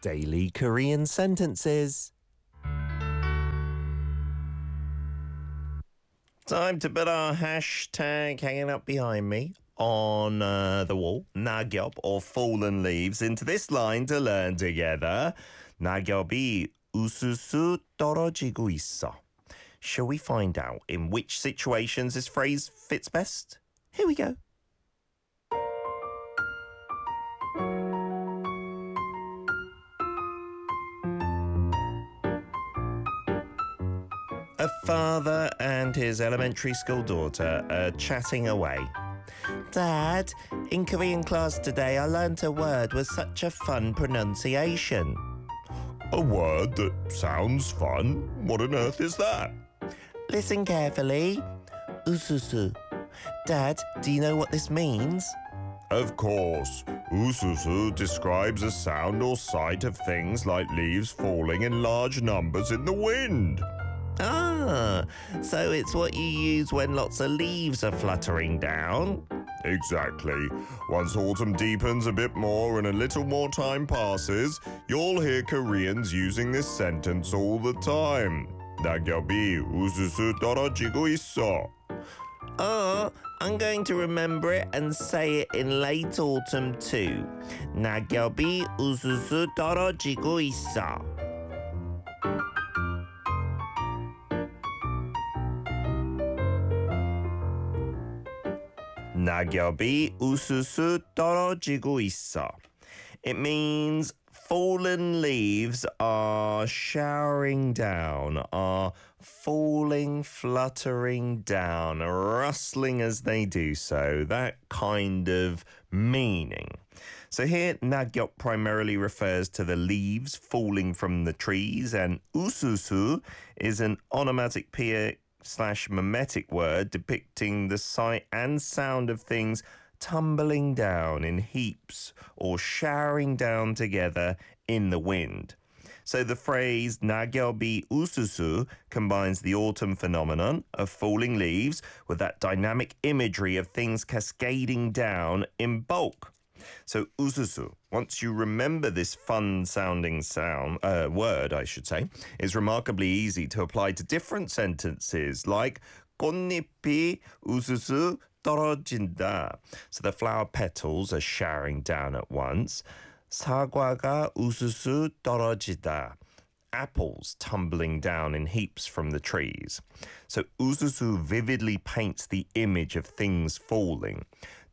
Daily Korean sentences. Time to put our hashtag hanging up behind me on the wall, 낙엽 or fallen leaves, into this line to learn together. 낙엽이 우수수 떨어지고 있어. Shall we find out in which situations this phrase fits best? Here we go. A father and his elementary school daughter are chatting away. Dad, in Korean class today I learnt a word with such a fun pronunciation. A word that sounds fun? What on earth is that? Listen carefully. 우수수. Dad, do you know what this means? Of course. 우수수 describes a sound or sight of things like leaves falling in large numbers in the wind. Ah, so it's what you use when lots of leaves are fluttering down? Exactly. Once autumn deepens a bit more and a little more time passes, you'll hear Koreans using this sentence all the time. 낙엽이 우수수 떨어지고 있어. Oh, I'm going to remember it and say it in late autumn too. 낙엽이 우수수 떨어지고 있어. 낙엽이 우수수 떨어지고 있어. It means fallen leaves are showering down, are falling, fluttering down, rustling as they do so. That kind of meaning. So here, 낙엽 primarily refers to the leaves falling from the trees, and 우수수 is an onomatopoeia/mimetic word depicting the sight and sound of things tumbling down in heaps or showering down together in the wind. So the phrase 낙엽이 우수수 combines the autumn phenomenon of falling leaves with that dynamic imagery of things cascading down in bulk. So 우수수, once you remember this fun-sounding word, I should say, is remarkably easy to apply to different sentences like 꽃잎이 우수수 떨어진다. So the flower petals are showering down at once. 사과가 우수수 떨어지다. Apples tumbling down in heaps from the trees. So 우수수 vividly paints the image of things falling.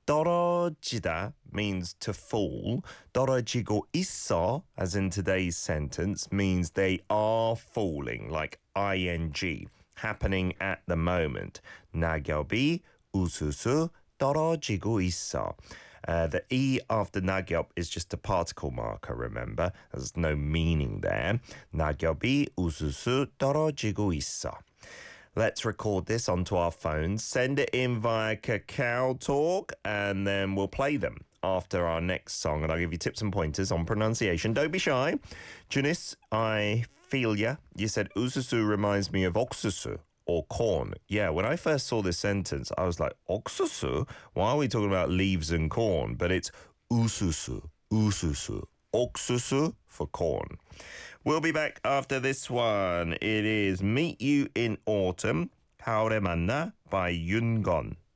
떨어지다 means to fall. 떨어지고 있어, as in today's sentence, means they are falling, like ing, happening at the moment. 낙엽이 우수수 떨어지고 있어. The E after 낙엽 is just a particle marker, remember? There's no meaning there. 낙엽이 우수수 떨어지고 있어. Let's record this onto our phones, send it in via Kakao Talk, and then we'll play them after our next song. And I'll give you tips and pointers on pronunciation. Don't be shy. Janice, I feel ya. You said 우수수 reminds me of 옥수수 or corn. Yeah, when I first saw this sentence, I was like, 옥수수? Why are we talking about leaves and corn? But it's 우수수, 우수수. 옥수수 for corn. We'll be back after this one. It is Meet You in Autumn, 가을에 만나 by Yungon.